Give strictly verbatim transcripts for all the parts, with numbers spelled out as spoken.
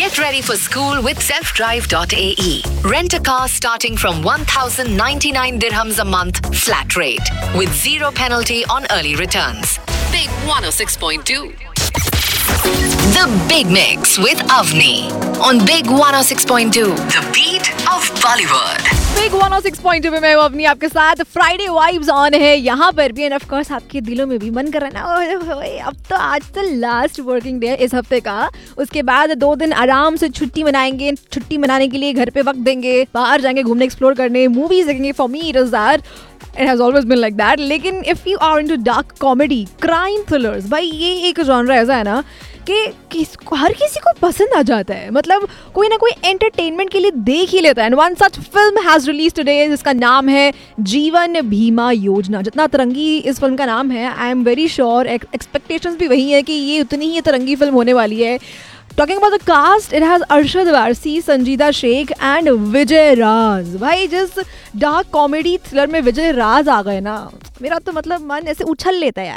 Get ready for school with self drive dot a e. Rent a car starting from one thousand ninety-nine dirhams a month flat rate with zero penalty on early returns. Big one oh six point two. The Big Mix with Avni on Big one oh six point two. The beat of Bollywood. Big one oh six point two में मैं हूँ अपनी आपके साथ. Friday vibes on है यहाँ पर भी, एंड ऑफ कोर्स आपके दिलों में भी मन कर रहा है ना, ओए अब तो आज तो लास्ट वर्किंग डे है इस हफ्ते का. उसके बाद दो दिन आराम से छुट्टी मनाएंगे. छुट्टी मनाने के लिए घर पे वक्त देंगे, बाहर जाएंगे घूमने, एक्सप्लोर करने, मूवीज देखेंगे. For me it is that, It has always been like that. लेकिन if you are into dark comedy, crime thrillers, भाई ये एक जॉनरा ऐसा है ना कि किस हर किसी को पसंद आ जाता है. मतलब कोई ना कोई एंटरटेनमेंट के लिए देख ही लेता है. And one such film has release today जिसका नाम है जीवन बीमा योजना. जितना तरंगी इस फिल्म का नाम है, I am very sure expectations भी वही है कि ये उतनी ही तरंगी फिल्म होने वाली है. Talking about the cast, it has Arshad Varsi, Sanjeeda Sheikh and Vijay Raz. भाई जिस डार्क कॉमेडी थ्रिलर में विजय राज आ गए ना, मेरा तो मतलब मन ऐसे उछल लेता है यार.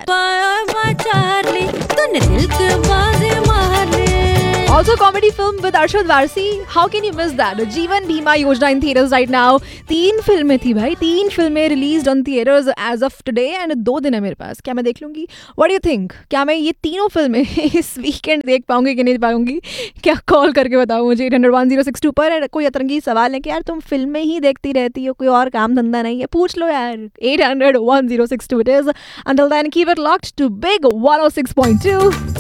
Also comedy film with Arshad Varsi. How can you miss that? जीवन बीमा योजना in theaters right now. तीन फिल्में थी भाई, तीन फिल्में released on theaters as of today and दो दिन है मेरे पास. क्या मैं देख लूंगी? What do you think? क्या मैं ये तीनों फिल्में इस वीकेंड देख पाऊंगी कि नहीं पाऊंगी? क्या कॉल करके बताओ मुझे eight hundred one zero six to पर. कोई अतरंगी सवाल है कि यार तुम फिल्में ही देखती रहती हो, कोई और काम धंधा नहीं है, पूछ लो यार. Eight hundred one zero six to it is. Until then, keep it locked to Big one oh six point two.